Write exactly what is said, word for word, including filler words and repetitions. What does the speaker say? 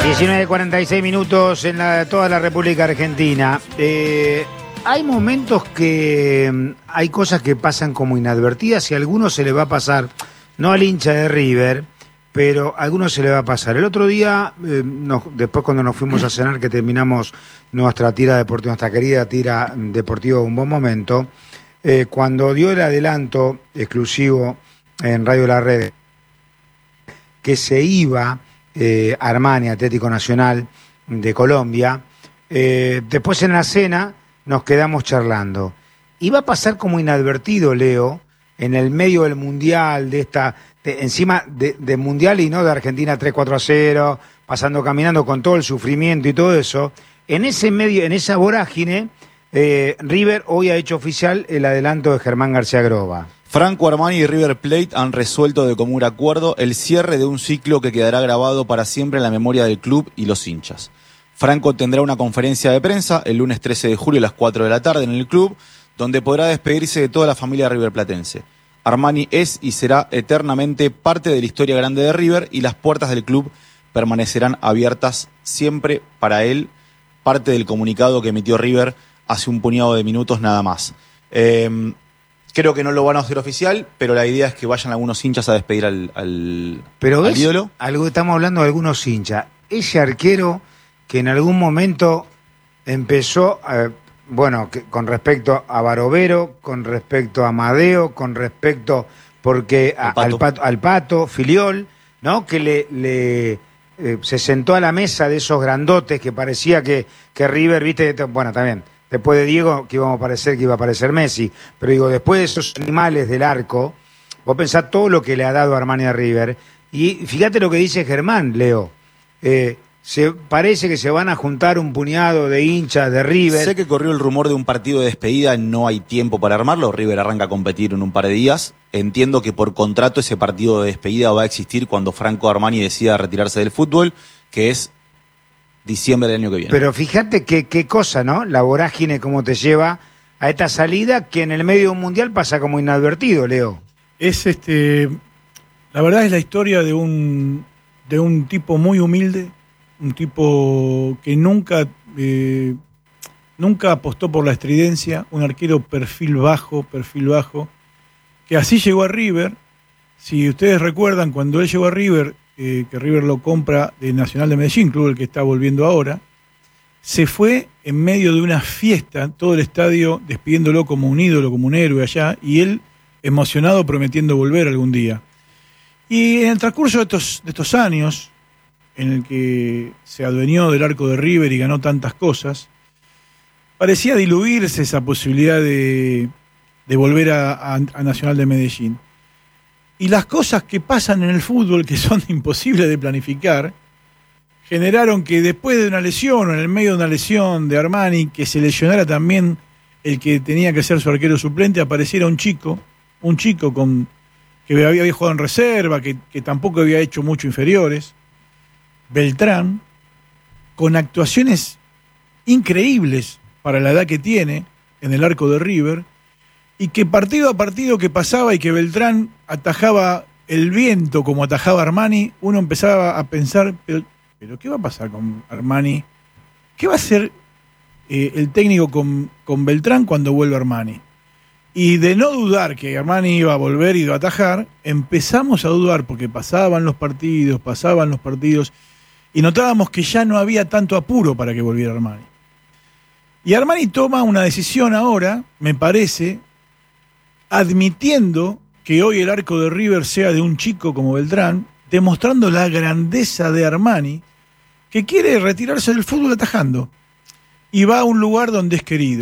diecinueve cuarenta y seis minutos en la, toda la República Argentina. Eh, hay momentos que hay cosas que pasan como inadvertidas y a algunos se le va a pasar, no al hincha de River, pero a algunos se le va a pasar. El otro día, eh, nos, después cuando nos fuimos a cenar, que terminamos nuestra tira deportiva, nuestra querida tira deportiva Un Buen Momento, eh, cuando dio el adelanto exclusivo en Radio La Red, que se iba eh, Armani, Atlético Nacional de Colombia, eh, después en la cena nos quedamos charlando. Iba a pasar como inadvertido, Leo, en el medio del Mundial, de esta, de, encima de, de Mundial y no de Argentina tres cuatro a cero, pasando, caminando con todo el sufrimiento y todo eso. En ese medio, en esa vorágine, eh, River hoy ha hecho oficial el adelanto de Germán García Groba. Franco Armani y River Plate han resuelto de común acuerdo el cierre de un ciclo que quedará grabado para siempre en la memoria del club y los hinchas. Franco tendrá una conferencia de prensa el lunes trece de julio a las cuatro de la tarde en el club, donde podrá despedirse de toda la familia riverplatense. Armani es y será eternamente parte de la historia grande de River y las puertas del club permanecerán abiertas siempre para él, parte del comunicado que emitió River hace un puñado de minutos nada más. Eh, creo que no lo van a hacer oficial, pero la idea es que vayan algunos hinchas a despedir al, al, pero al ves, ídolo. Algo, estamos hablando de algunos hinchas. Ese arquero que en algún momento empezó, eh, bueno, que, con respecto a Barovero, con respecto a Amadeo, con respecto porque a, Pato. al, pato, al Pato, Filiol, ¿no? Que le, le eh, se sentó a la mesa de esos grandotes que parecía que, que River, viste, bueno, también, después de Diego, que íbamos a parecer que iba a aparecer Messi, pero digo, después de esos animales del arco, vos pensás todo lo que le ha dado Armani a River, y fíjate lo que dice Germán, Leo, eh, se parece que se van a juntar un puñado de hinchas de River. Sé que corrió el rumor de un partido de despedida, no hay tiempo para armarlo, River arranca a competir en un par de días, entiendo que por contrato ese partido de despedida va a existir cuando Franco Armani decida retirarse del fútbol, que es diciembre del año que viene. Pero fíjate qué, qué cosa, ¿no? La vorágine cómo te lleva a esta salida que en el medio de un mundial pasa como inadvertido, Leo. Es este, la verdad es la historia de un, de un tipo muy humilde, un tipo que nunca, eh, nunca apostó por la estridencia, un arquero perfil bajo, perfil bajo, que así llegó a River. Si ustedes recuerdan, cuando él llegó a River, eh, que River lo compra de Nacional de Medellín, club el que está volviendo ahora, se fue en medio de una fiesta, todo el estadio despidiéndolo como un ídolo, como un héroe allá, y él emocionado prometiendo volver algún día. Y en el transcurso de estos, de estos años, en el que se adueñó del arco de River y ganó tantas cosas, parecía diluirse esa posibilidad de, de volver a, a, a Nacional de Medellín. Y las cosas que pasan en el fútbol, que son imposibles de planificar, generaron que después de una lesión, o en el medio de una lesión de Armani, que se lesionara también el que tenía que ser su arquero suplente, apareciera un chico, un chico con, que había, había jugado en reserva, que, que tampoco había hecho mucho inferiores, Beltrán, con actuaciones increíbles para la edad que tiene en el arco de River, y que partido a partido que pasaba y que Beltrán atajaba el viento como atajaba Armani, uno empezaba a pensar, pero, pero ¿qué va a pasar con Armani? ¿Qué va a hacer eh, el técnico con, con Beltrán cuando vuelva Armani? Y de no dudar que Armani iba a volver y iba a atajar, empezamos a dudar porque pasaban los partidos, pasaban los partidos, y notábamos que ya no había tanto apuro para que volviera Armani. Y Armani toma una decisión ahora, me parece, admitiendo que hoy el arco de River sea de un chico como Beltrán, demostrando la grandeza de Armani, que quiere retirarse del fútbol atajando, y va a un lugar donde es querido.